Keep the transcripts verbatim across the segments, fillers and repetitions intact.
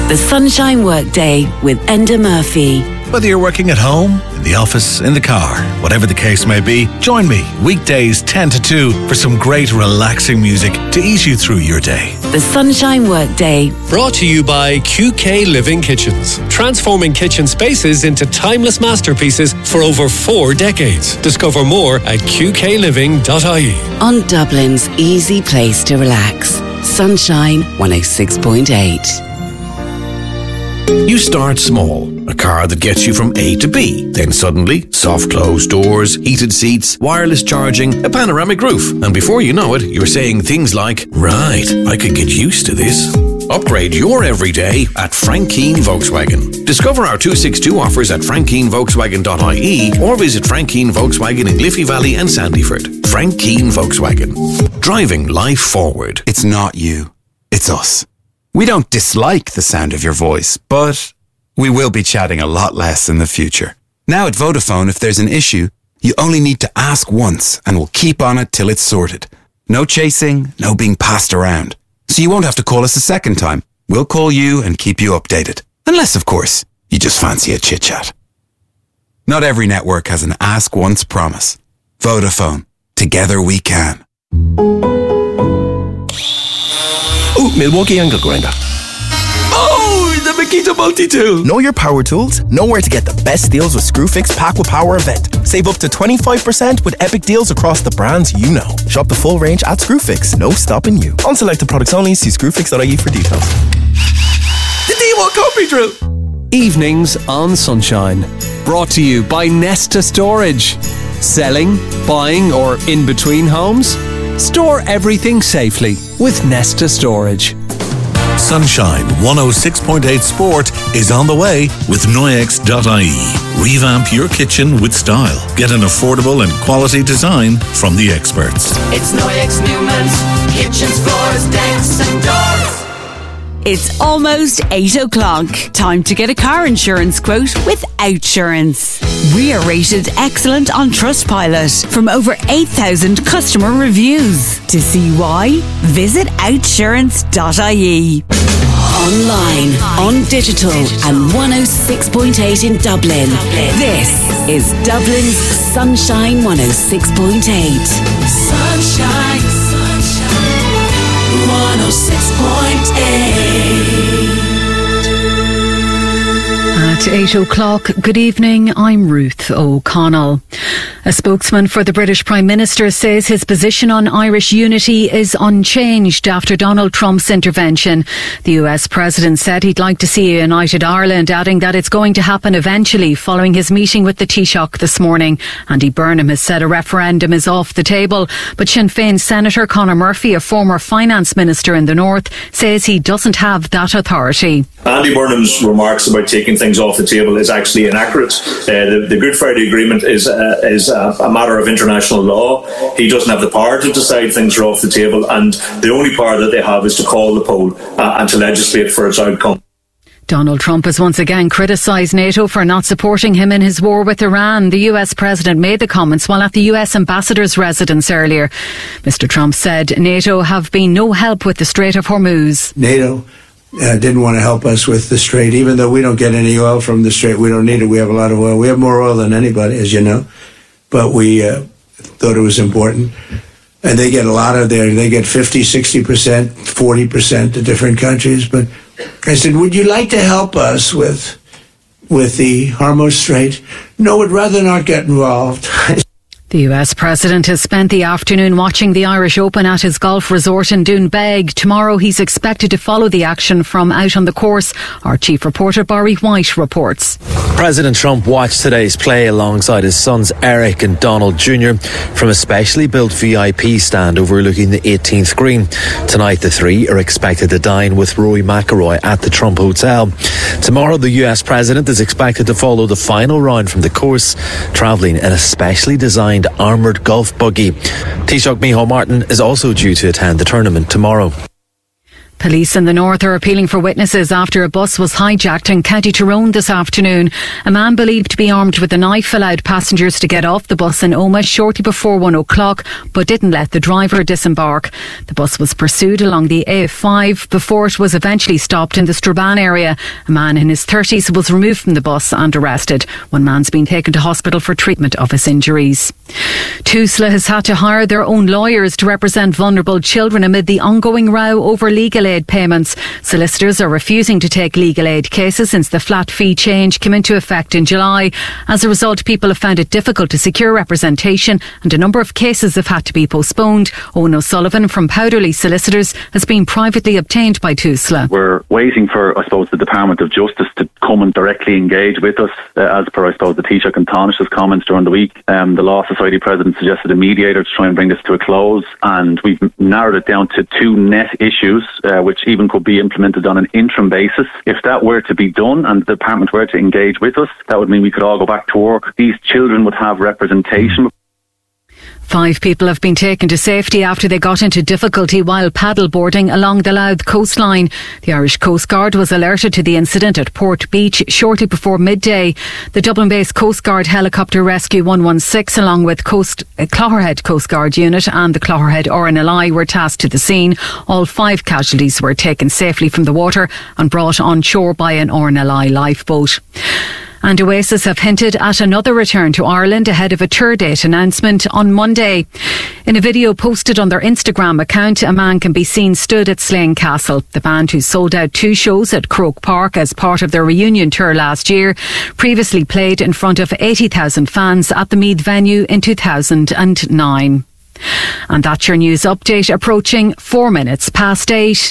The Sunshine Workday with Enda Murphy. Whether you're working at home, in the office, in the car, whatever the case may be, join me weekdays ten to two for some great relaxing music to ease you through your day. The Sunshine Workday. Brought to you by Q K Living Kitchens. Transforming kitchen spaces into timeless masterpieces for over four decades. Discover more at q k living dot i e. On Dublin's easy place to relax. Sunshine one oh six point eight. You start small, a car that gets you from A to B. Then suddenly, soft closed doors, heated seats, wireless charging, a panoramic roof. And before you know it, you're saying things like, right, I could get used to this. Upgrade your everyday at Frank Keane Volkswagen. Discover our two sixty-two offers at frank keane volkswagen dot i e or visit Frank Keane Volkswagen in Liffey Valley and Sandyford. Frank Keane Volkswagen. Driving life forward. It's not you. It's us. We don't dislike the sound of your voice, but we will be chatting a lot less in the future. Now at Vodafone, if there's an issue, you only need to ask once and we'll keep on it till it's sorted. No chasing, no being passed around. So you won't have to call us a second time. We'll call you and keep you updated. Unless, of course, you just fancy a chit-chat. Not every network has an ask once promise. Vodafone. Together we can. Oh, Milwaukee angle grinder. Oh, the Makita multi-tool. Know your power tools? Know where to get the best deals with Screwfix Pack with Power event. Save up to twenty-five percent with epic deals across the brands you know. Shop the full range at Screwfix. No stopping you. On selected products only. See screwfix dot i e for details. The D one copy drill. Evenings on Sunshine. Brought to you by Nesta Storage. Selling, buying or in between homes? Store everything safely with Nesta Storage. Sunshine one oh six point eight Sport is on the way with Noyex dot i e. Revamp your kitchen with style. Get an affordable and quality design from the experts. It's Noyex Newman's kitchens, floors, decks and doors. It's almost eight o'clock. Time to get a car insurance quote with Outsurance. We are rated excellent on Trustpilot from over eight thousand customer reviews. To see why, visit outsurance dot i e. Online, on digital and one oh six point eight in Dublin. This is Dublin's Sunshine one oh six point eight. Sunshine, sunshine, one oh six point eight. At eight o'clock, good evening, I'm Ruth O'Connell. A spokesman for the British Prime Minister says his position on Irish unity is unchanged after Donald Trump's intervention. The U S President said he'd like to see a united Ireland, adding that it's going to happen eventually following his meeting with the Taoiseach this morning. Andy Burnham has said a referendum is off the table, but Sinn Féin Senator Conor Murphy, a former finance minister in the North, says he doesn't have that authority. Andy Burnham's remarks about taking things off the table is actually inaccurate. Uh, the, the Good Friday Agreement is uh, is a, a matter of international law. He doesn't have the power to decide things are off the table, and the only power that they have is to call the poll uh, and to legislate for its outcome. Donald Trump has once again criticised NATO for not supporting him in his war with Iran. The U S President made the comments while at the U S Ambassador's residence earlier. Mister Trump said NATO have been no help with the Strait of Hormuz. NATO Uh, didn't want to help us with the Strait, even though we don't get any oil from the Strait. We don't need it. We have a lot of oil. We have more oil than anybody, as you know. But we uh, thought it was important. And they get a lot of their, they get fifty, sixty percent, forty percent to different countries. But I said, would you like to help us with with the Hormuz Strait? No, would rather not get involved. The U S President has spent the afternoon watching the Irish Open at his golf resort in Doonbeg. Tomorrow he's expected to follow the action from out on the course. Our chief reporter Barry White reports. President Trump watched today's play alongside his sons Eric and Donald Junior from a specially built V I P stand overlooking the eighteenth green. Tonight the three are expected to dine with Rory McIlroy at the Trump Hotel. Tomorrow the U S President is expected to follow the final round from the course, travelling in a specially designed armoured golf buggy. Taoiseach Micheál Martin is also due to attend the tournament tomorrow. Police in the north are appealing for witnesses after a bus was hijacked in County Tyrone this afternoon. A man believed to be armed with a knife allowed passengers to get off the bus in Omagh shortly before one o'clock, but didn't let the driver disembark. The bus was pursued along the A F five before it was eventually stopped in the Strabane area. A man in his thirties was removed from the bus and arrested. One man's been taken to hospital for treatment of his injuries. Tusla has had to hire their own lawyers to represent vulnerable children amid the ongoing row over legal aid payments. Solicitors are refusing to take legal aid cases since the flat fee change came into effect in July. As a result, people have found it difficult to secure representation and a number of cases have had to be postponed. Owen O'Sullivan from Powderley Solicitors has been privately obtained by Tusla. We're waiting for, I suppose, the Department of Justice to come and directly engage with us, uh, as per, I suppose, the Taoiseach and Taoiseach's comments during the week. Um, the Law Society President suggested a mediator to try and bring this to a close, and we've narrowed it down to two net issues, uh, which even could be implemented on an interim basis. If that were to be done and the department were to engage with us, that would mean we could all go back to work. These children would have representation. Five people have been taken to safety after they got into difficulty while paddleboarding along the Louth coastline. The Irish Coast Guard was alerted to the incident at Port Beach shortly before midday. The Dublin-based Coast Guard Helicopter Rescue one one six, along with Coast, uh, Clogherhead Coast Guard Unit and the Clogherhead R N L I, were tasked to the scene. All five casualties were taken safely from the water and brought on shore by an R N L I lifeboat. And Oasis have hinted at another return to Ireland ahead of a tour date announcement on Monday. In a video posted on their Instagram account, a man can be seen stood at Slane Castle. The band, who sold out two shows at Croke Park as part of their reunion tour last year, previously played in front of eighty thousand fans at the Meath venue in two thousand nine. And that's your news update, approaching four minutes past eight.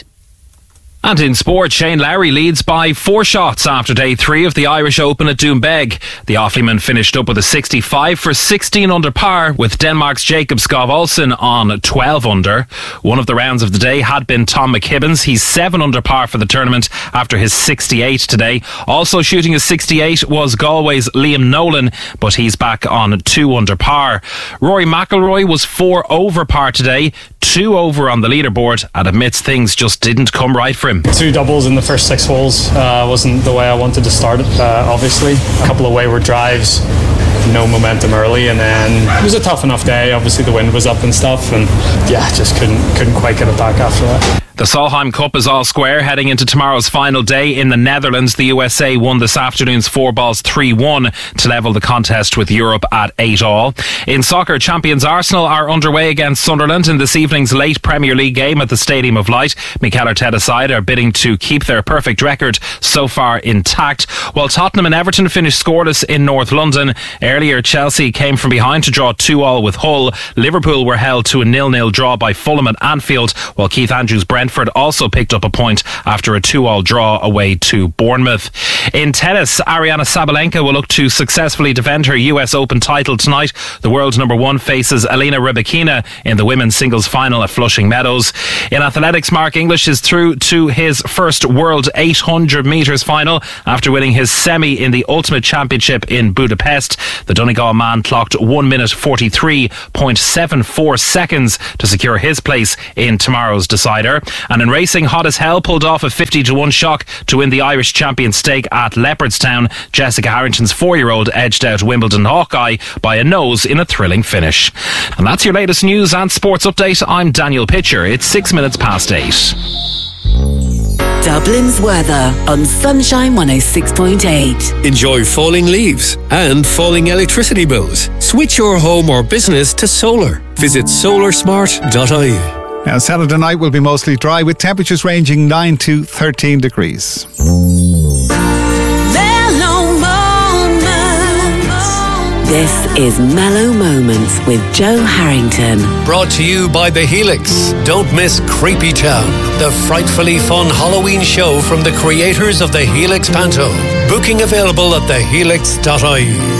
And in sport, Shane Lowry leads by four shots after day three of the Irish Open at Doombeg. The Offalyman finished up with a sixty-five for sixteen under par, with Denmark's Jacob Skov Olsen on twelve under. One of the rounds of the day had been Tom McKibben's. He's seven under par for the tournament after his sixty-eight today. Also shooting a sixty-eight was Galway's Liam Nolan, but he's back on two under par. Rory McIlroy was four over par today, two over on the leaderboard, and admits things just didn't come right for him. Two doubles in the first six holes uh, wasn't the way I wanted to start it, uh, obviously. A couple of wayward drives, no momentum early, and then it was a tough enough day. Obviously the wind was up and stuff, and yeah, just couldn't couldn't quite get it back after that. The Solheim Cup is all square heading into tomorrow's final day in the Netherlands. The U S A won this afternoon's four balls three one to level the contest with Europe at eight all. In soccer, champions Arsenal are underway against Sunderland in this evening's late Premier League game at the Stadium of Light. Mikel Arteta's side are bidding to keep their perfect record so far intact, while Tottenham and Everton finished scoreless in North London. Earlier, Chelsea came from behind to draw two all with Hull. Liverpool were held to a nil nil draw by Fulham at Anfield, while Keith Andrews' Brentford also picked up a point after a two all draw away to Bournemouth. In tennis, Ariana Sabalenka will look to successfully defend her U S Open title tonight. The world's number one faces Elena Rybakina in the women's singles final at Flushing Meadows. In athletics, Mark English is through to his first World eight hundred metres final after winning his semi in the Ultimate Championship in Budapest. The Donegal man clocked one minute forty-three point seven four seconds to secure his place in tomorrow's decider. And in racing, Hot as Hell pulled off a fifty to one shock to win the Irish Champion Stake at Leopardstown. Jessica Harrington's four-year-old edged out Wimbledon Hawkeye by a nose in a thrilling finish. And that's your latest news and sports update. I'm Daniel Pitcher. It's six minutes past eight. Dublin's weather on Sunshine one oh six point eight. Enjoy falling leaves and falling electricity bills. Switch your home or business to solar. Visit solar smart dot I E. Now, Saturday night will be mostly dry with temperatures ranging nine to thirteen degrees. Mellow Moments. This is Mellow Moments with Joe Harrington. Brought to you by The Helix. Don't miss Creepy Town, the frightfully fun Halloween show from the creators of The Helix Panto. Booking available at the helix dot I E.